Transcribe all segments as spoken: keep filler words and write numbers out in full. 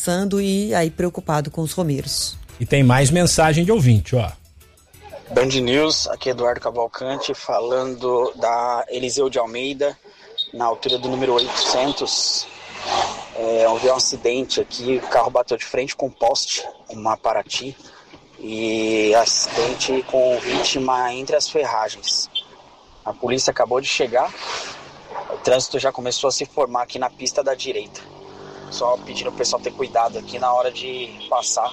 descansando e aí preocupado com os romeiros. E tem mais mensagem de ouvinte, ó. Band News, aqui é Eduardo Cavalcante, falando da Eliseu de Almeida, na altura do número oitocentos. É, houve um acidente aqui, o carro bateu de frente com um poste, uma Paraty, e acidente com vítima entre as ferragens. A polícia acabou de chegar, o trânsito já começou a se formar aqui na pista da direita. Só pedindo o pessoal ter cuidado aqui na hora de passar,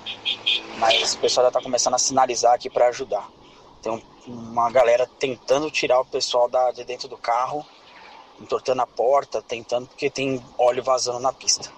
mas o pessoal já está começando a sinalizar aqui para ajudar. Tem um, uma galera tentando tirar o pessoal da, de dentro do carro, entortando a porta, tentando, porque tem óleo vazando na pista.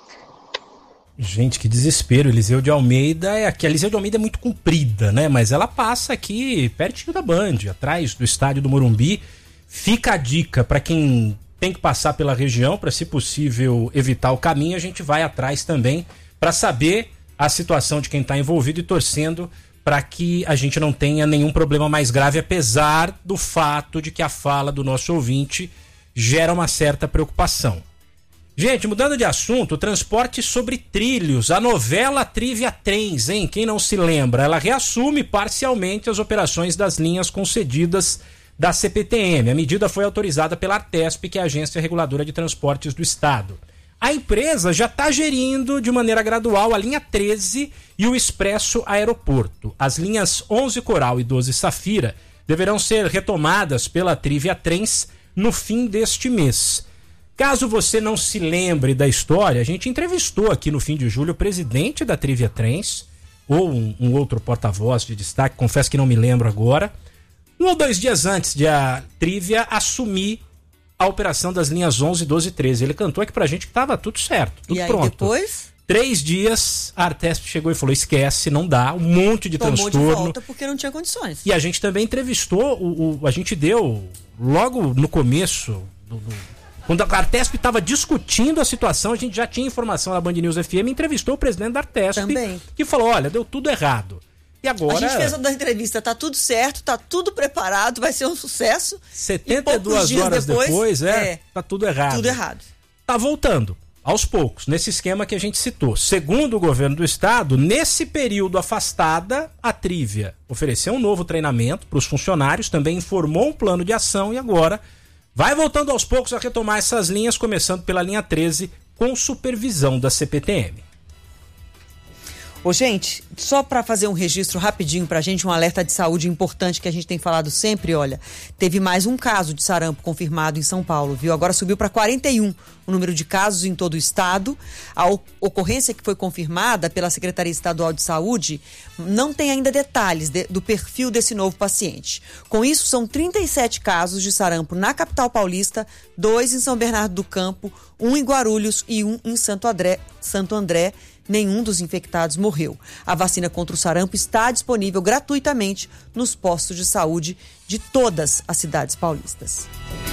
Gente, que desespero. Eliseu de Almeida é aqui. A Eliseu de Almeida é muito comprida, né? Mas ela passa aqui pertinho da Band, atrás do estádio do Morumbi. Fica a dica para quem tem que passar pela região, para, se possível, evitar o caminho. A gente vai atrás também para saber a situação de quem está envolvido e torcendo para que a gente não tenha nenhum problema mais grave, apesar do fato de que a fala do nosso ouvinte gera uma certa preocupação. Gente, mudando de assunto, transporte sobre trilhos, a novela Trivia Trens, hein? Quem não se lembra, ela reassume parcialmente as operações das linhas concedidas da C P T M. A medida foi autorizada pela Artesp, que é a Agência Reguladora de Transportes do Estado. A empresa já está gerindo de maneira gradual a linha treze e o Expresso Aeroporto. As linhas onze Coral e doze Safira deverão ser retomadas pela Trivia Trens no fim deste mês. Caso você não se lembre da história, a gente entrevistou aqui no fim de julho o presidente da Trivia Trens, ou um, um outro porta-voz de destaque, confesso que não me lembro agora, um ou dois dias antes de a Trivia assumir a operação das linhas onze, doze e treze. Ele cantou aqui pra gente que tava tudo certo, tudo e aí, pronto. Depois? Três dias, a Artesp chegou e falou, esquece, não dá, um monte de Tomou transtorno. de volta porque não tinha condições. E a gente também entrevistou, o, o, a gente deu, logo no começo, do, do, quando a Artesp estava discutindo a situação, a gente já tinha informação da Band News F M, entrevistou o presidente da Artesp, também, que falou, olha, deu tudo errado. E agora... A gente fez a entrevista, tá tudo certo, tá tudo preparado, vai ser um sucesso. setenta e duas horas depois, depois é, é, tá tudo errado. Tudo errado. Tá voltando. Aos poucos, nesse esquema que a gente citou. Segundo o governo do estado, nesse período afastada, a Trivia ofereceu um novo treinamento para os funcionários, também informou um plano de ação e agora vai voltando aos poucos a retomar essas linhas, começando pela linha treze, com supervisão da C P T M. Ô, gente, só para fazer um registro rapidinho pra gente, um alerta de saúde importante que a gente tem falado sempre, olha, teve mais um caso de sarampo confirmado em São Paulo, viu? Agora subiu para quarenta e um o número de casos em todo o estado. A ocorrência que foi confirmada pela Secretaria Estadual de Saúde não tem ainda detalhes de, do perfil desse novo paciente. Com isso, são trinta e sete casos de sarampo na capital paulista, dois em São Bernardo do Campo, um em Guarulhos e um em Santo André, Santo André. Nenhum dos infectados morreu. A vacina contra o sarampo está disponível gratuitamente nos postos de saúde de todas as cidades paulistas.